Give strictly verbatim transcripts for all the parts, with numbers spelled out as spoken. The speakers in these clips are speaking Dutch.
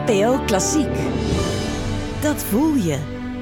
N P O Klassiek. Dat voel je.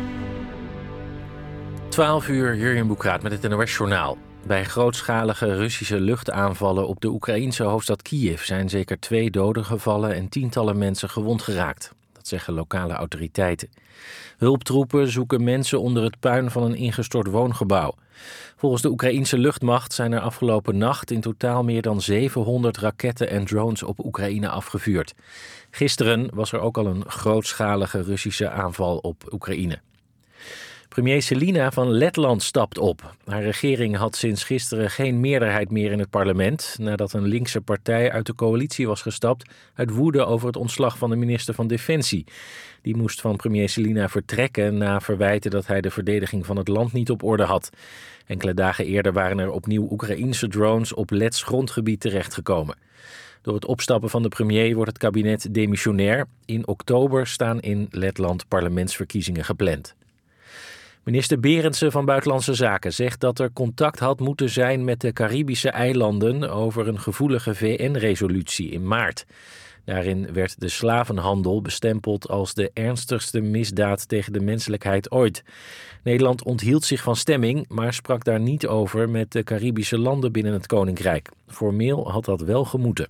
twaalf uur, Jurjen Boekraat met het N O S-journaal. Bij grootschalige Russische luchtaanvallen op de Oekraïense hoofdstad Kiev zijn zeker twee doden gevallen en tientallen mensen gewond geraakt. Dat zeggen lokale autoriteiten. Hulptroepen zoeken mensen onder het puin van een ingestort woongebouw. Volgens de Oekraïense luchtmacht zijn er afgelopen nacht in totaal meer dan zevenhonderd raketten en drones op Oekraïne afgevuurd. Gisteren was er ook al een grootschalige Russische aanval op Oekraïne. Premier Selina van Letland stapt op. Haar regering had sinds gisteren geen meerderheid meer in het parlement, nadat een linkse partij uit de coalitie was gestapt uit woede over het ontslag van de minister van Defensie. Die moest van premier Selina vertrekken na verwijten dat hij de verdediging van het land niet op orde had. Enkele dagen eerder waren er opnieuw Oekraïense drones op Lets grondgebied terechtgekomen. Door het opstappen van de premier wordt het kabinet demissionair. In oktober staan in Letland parlementsverkiezingen gepland. Minister Berendsen van Buitenlandse Zaken zegt dat er contact had moeten zijn met de Caribische eilanden over een gevoelige V N-resolutie in maart. Daarin werd de slavenhandel bestempeld als de ernstigste misdaad tegen de menselijkheid ooit. Nederland onthield zich van stemming, maar sprak daar niet over met de Caribische landen binnen het Koninkrijk. Formeel had dat wel gemoeten.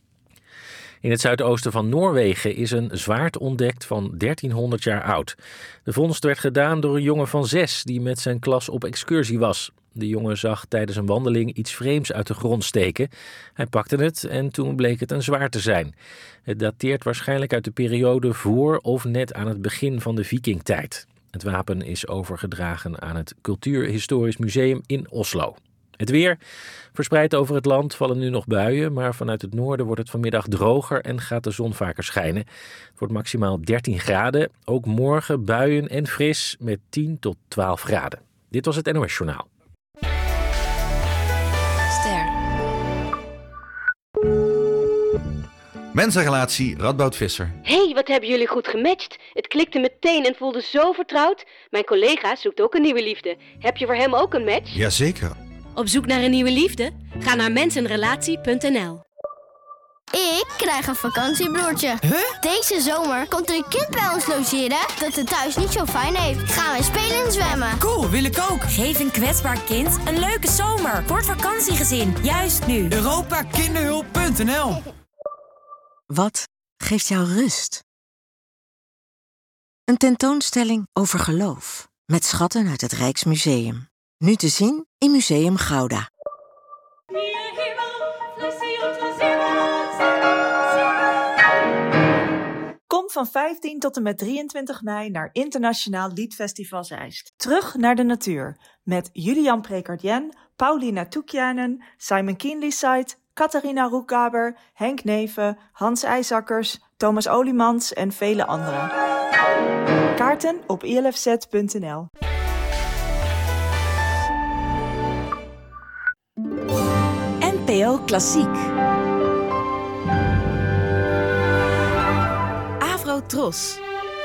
In het zuidoosten van Noorwegen is een zwaard ontdekt van dertienhonderd jaar oud. De vondst werd gedaan door een jongen van zes die met zijn klas op excursie was. De jongen zag tijdens een wandeling iets vreemds uit de grond steken. Hij pakte het en toen bleek het een zwaard te zijn. Het dateert waarschijnlijk uit de periode voor of net aan het begin van de Vikingtijd. Het wapen is overgedragen aan het Cultuurhistorisch Museum in Oslo. Het weer. Verspreid over het land vallen nu nog buien, maar vanuit het noorden wordt het vanmiddag droger en gaat de zon vaker schijnen. Het wordt maximaal dertien graden. Ook morgen buien en fris met tien tot twaalf graden. Dit was het N O S-journaal. Ster. Mensenrelatie Radboud Visser. Hé, hey, wat hebben jullie goed gematcht. Het klikte meteen en voelde zo vertrouwd. Mijn collega zoekt ook een nieuwe liefde. Heb je voor hem ook een match? Jazeker. Op zoek naar een nieuwe liefde? Ga naar mensenrelatie punt n l. Ik krijg een vakantiebroertje. Huh? Deze zomer komt er een kind bij ons logeren dat het thuis niet zo fijn heeft. Gaan we spelen en zwemmen. Cool, wil ik ook. Geef een kwetsbaar kind een leuke zomer. Voor het vakantiegezin, juist nu. Europa Kinderhulp punt n l. Wat geeft jou rust? Een tentoonstelling over geloof. Met schatten uit het Rijksmuseum. Nu te zien in Museum Gouda. Kom van vijftien tot en met drieëntwintig mei naar Internationaal Liedfestival Zeist. Terug naar de natuur. Met Julian Prekardjen, Paulina Toekjanen, Simon Kienlysite, Catharina Roekgaber, Henk Neven, Hans IJzakkers, Thomas Oliemans en vele anderen. Kaarten op i l f z punt n l. N P O Klassiek. Avro Tros.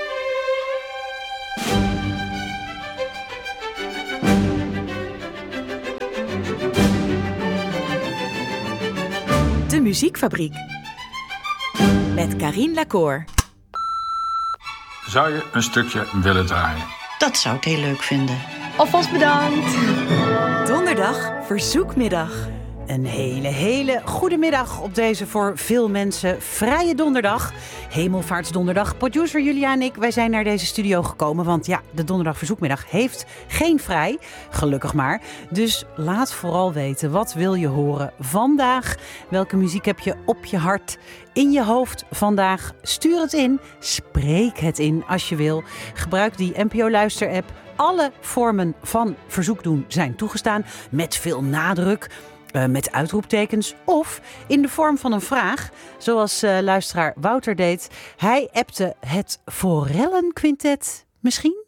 De Muziekfabriek. Met Karine Lacour. Zou je een stukje willen draaien? Dat zou ik heel leuk vinden. Alvast bedankt. Donderdag Verzoekmiddag. Een hele, hele goede middag op deze voor veel mensen vrije donderdag. Hemelvaartsdonderdag. Producer Julia en ik, wij zijn naar deze studio gekomen. Want ja, de donderdag verzoekmiddag heeft geen vrij. Gelukkig maar. Dus laat vooral weten, wat wil je horen vandaag? Welke muziek heb je op je hart, in je hoofd vandaag? Stuur het in. Spreek het in als je wil. Gebruik die N P O Luister-app. Alle vormen van verzoek doen zijn toegestaan. Met veel nadruk. Uh, met uitroeptekens of in de vorm van een vraag, zoals uh, luisteraar Wouter deed. Hij appte het Forellenquintet misschien?